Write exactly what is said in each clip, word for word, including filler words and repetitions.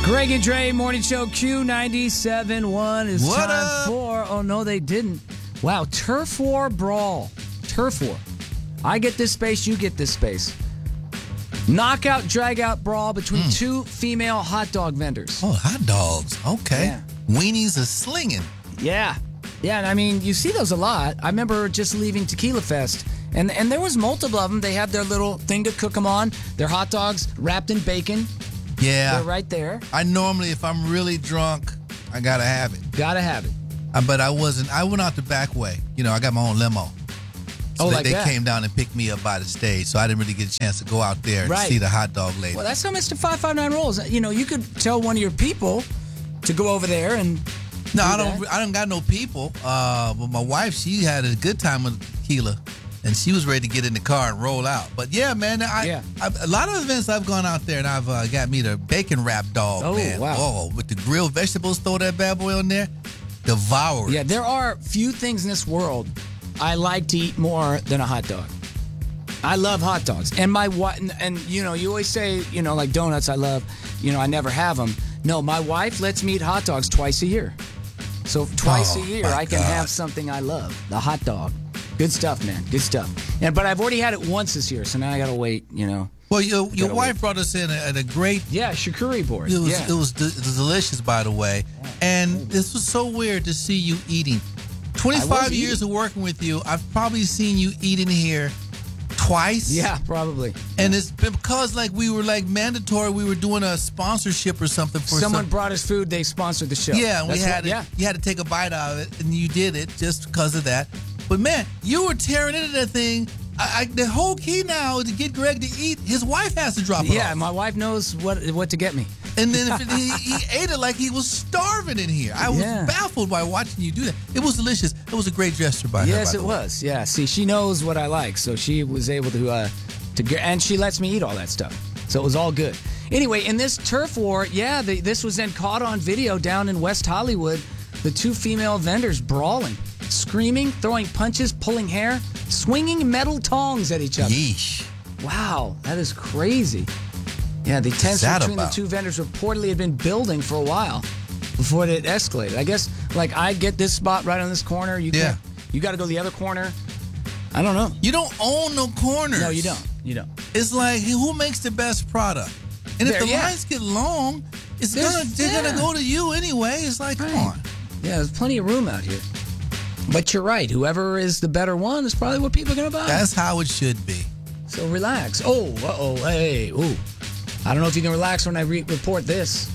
Greg and Dre Morning Show Q ninety-seven point one is What time up? for. Oh, no, they didn't. Wow, Turf War Brawl. Turf War. I get this space, you get this space. Knockout, drag-out brawl between Mm. two female hot dog vendors. Oh, hot dogs. Okay. Yeah. Weenies are slinging. Yeah. Yeah, and I mean, you see those a lot. I remember just leaving Tequila Fest, and, and there was multiple of them. They have their little thing to cook them on. Their hot dogs wrapped in bacon. Yeah. They're right there. I normally, if I'm really drunk, I gotta have it. Gotta have it. Uh, but I wasn't. I went out the back way. You know, I got my own limo. So Oh, they, like they that. came down and picked me up by the stage, so I didn't really get a chance to go out there and Right. see the hot dog lady. Well, that's how Mister five five nine rolls. You know, you could tell one of your people to go over there and. no, do I don't. that. I don't got no people. Uh, but my wife, she had a good time with tequila, and she was ready to get in the car and roll out. But yeah, man, I, Yeah. I a lot of events I've gone out there and I've uh, got me the bacon wrap dog. Oh, man. wow. Oh, with the grilled vegetables, throw that bad boy on there, devour it. Yeah, there are few things in this world I like to eat more than a hot dog. I love hot dogs, and my wife. And, and you know, you always say, you know, like donuts. I love. You know, I never have them. No, my wife lets me eat hot dogs twice a year. So twice Oh, a year, my I can God. have something I love. The hot dog. Good stuff, man. Good stuff. And but I've already had it once this year, so now I gotta wait. You know. Well, your your Gotta wife wait. brought us in at a great. Yeah, charcuterie board. It was yeah. it was de- it was delicious, by the way. And this was so weird to see you eating. twenty-five years eating. of working with you, I've probably seen you eat in here twice. Yeah, probably. And it's been because like we were like mandatory. We were doing a sponsorship or something for Someone some. brought us food. They sponsored the show. Yeah, and we That's had what- to, yeah. you had to take a bite out of it, and you did it just because of that. But man, you were tearing into that thing. I, I, the whole key now is to get Greg to eat. His wife has to drop it Yeah, off. my wife knows what what to get me. And then if it, he, he ate it like he was starving in here. I was Yeah. baffled by watching you do that. It was delicious. It was a great gesture by her. Yes, by it the way. was. Yeah. See, she knows what I like, so she was able to uh, to get, and she lets me eat all that stuff. So it was all good. Anyway, in this turf war, yeah, the, this was then caught on video down in West Hollywood. The two female vendors brawling, screaming, throwing punches, pulling hair, swinging metal tongs at each other. Yeesh. Wow, that is crazy. Yeah, the tension that between about? the two vendors reportedly had been building for a while before it escalated. I guess, like, I get this spot right on this corner. You Yeah. can't, you got to go the other corner. I don't know. You don't own no corners. No, you don't. You don't. It's like who makes the best product? And if There, the yeah. lines get long, it's There's- gonna they're yeah. gonna go to you anyway. It's like, come Right. on. Yeah, there's plenty of room out here. But you're right. Whoever is the better one is probably what people are going to buy. That's how it should be. So relax. Oh, uh-oh, hey, ooh. I don't know if you can relax when I re- report this.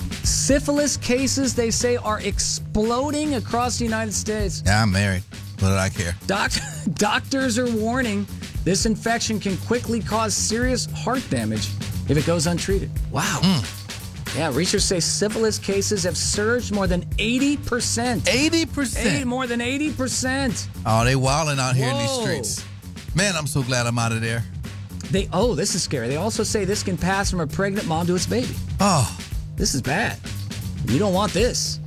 Syphilis cases, they say, are exploding across the United States. Yeah, I'm married. What did I care? Doc- doctors are warning this infection can quickly cause serious heart damage if it goes untreated. Wow. Yeah, researchers say syphilis cases have surged more than eighty percent. Eighty Eighty, percent. more than eighty percent. Oh, they wilding out here in these Whoa. streets. Man, I'm so glad I'm out of there. They oh, this is scary. They also say this can pass from a pregnant mom to its baby. Oh, This is bad. You don't want this.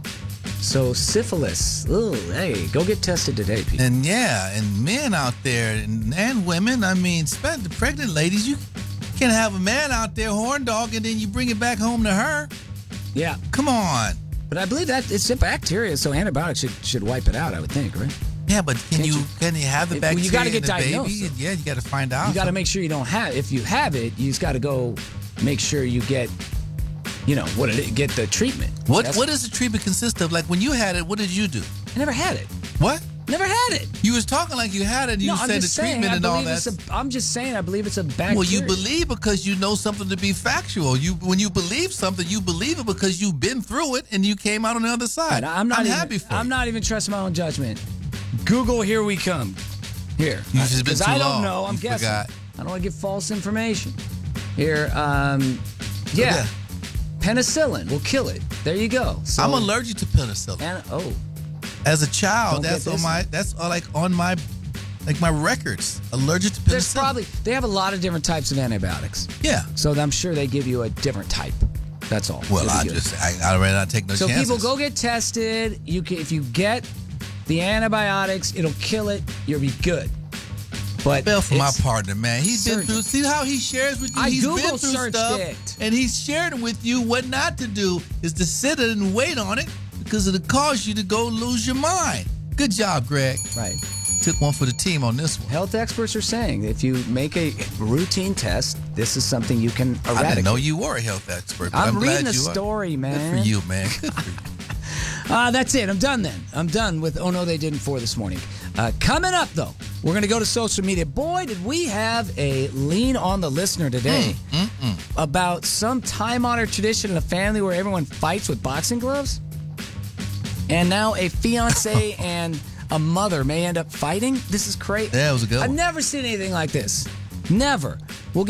So syphilis. Oh, hey, go get tested today, people. and yeah, and men out there and, and women. I mean, spend the pregnant ladies. You can't have a man out there horn dog and then you bring it back home to her. Yeah, Come on. but I believe that it's a bacteria, so antibiotics should should wipe it out. I would think, right? Yeah, but can Can't you, you- can you have the Well, you bacteria gotta in get the diagnosed. baby? Yeah, you got to find out. You got to make sure you don't have. If you have it, you just got to go make sure you get, you know, what it get the treatment. What That's- what does the treatment consist of? Like when you had it, what did you do? I never had it. What? Never had it. You was talking like you had it. And you no, I'm said the just saying. treatment I and all believe that. it's a. I'm just saying. I believe it's a bacteria. Well, you believe because you know something to be factual. You when you believe something, you believe it because you've been through it and you came out on the other side. I'm not even, happy for I'm you. not even trusting my own judgment. Google, here we come. Here, You've just been because too I don't long. know. I'm You guessing. forgot. I don't want to give false information. Here, um, yeah, Yeah. penicillin will kill it. There you go. So, I'm allergic to penicillin. And, oh, As a child, Don't that's get on this my that's uh, like on my like my records. Allergic to penicillin. there's probably they have a lot of different types of antibiotics. yeah. So I'm sure they give you a different type. That's all. Well, It'll be I good. just I I'd rather not take no So chances. people go get tested. You can, if you get the antibiotics, it'll kill it. You'll be good. But Fell for my it's- partner, man. He's been surgeon. through. See how he shares with you. I He's been Google through searched stuff, it. and he's sharing with you what not to do is to sit and wait on it because it'll cause you to go lose your mind. Good job, Greg. Right. Took one for the team on this one. Health experts are saying if you make a routine test, this is something you can eradicate. I didn't know you were a health expert. But I'm, I'm, reading glad a you are. story, man. Good for you, man. Good for you. Uh, that's it. I'm done then. I'm done with Oh No They Didn't For this morning. Uh, coming up, though, we're going to go to social media. Boy, did we have a lean on the listener today Mm, mm, mm. about some time-honored tradition in a family where everyone fights with boxing gloves. And now a fiance and a mother may end up fighting. This is crazy. Yeah, it was a good I've one. never seen anything like this. Never. We'll get